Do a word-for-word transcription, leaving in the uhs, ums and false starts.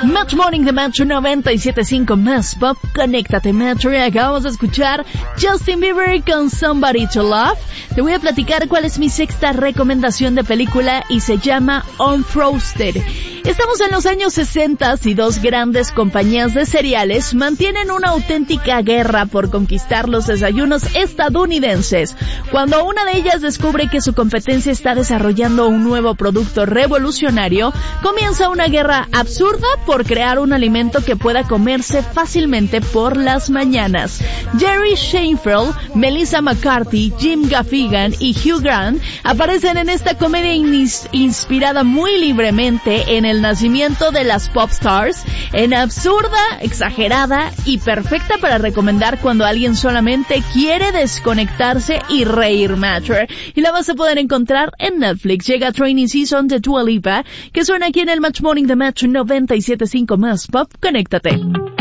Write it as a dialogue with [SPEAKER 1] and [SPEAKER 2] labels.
[SPEAKER 1] Match Morning de Metro noventa y siete punto cinco más Pop. Conéctate, Metro. Acabamos de escuchar Justin Bieber con Somebody to Love. Te voy a platicar cuál es mi sexta recomendación de película y se llama Unfrosted. Estamos en los años sesenta y dos grandes compañías de cereales mantienen una auténtica guerra por conquistar los desayunos estadounidenses. Cuando una de ellas descubre que su competencia está desarrollando un nuevo producto revolucionario, comienza una guerra absurda por crear un alimento que pueda comerse fácilmente por las mañanas. Jerry Seinfeld, Melissa McCarthy, Jim Gaffigan y Hugh Grant aparecen en esta comedia ins- inspirada muy libremente en el nacimiento de las pop stars, en absurda, exagerada y perfecta para recomendar cuando alguien solamente quiere desconectarse y reír. Matcher. Y la vas a poder encontrar en Netflix. Llega Training Season de Dua Lipa, que suena aquí en el Match Morning de Match noventa y siete punto cinco más Pop. Conéctate.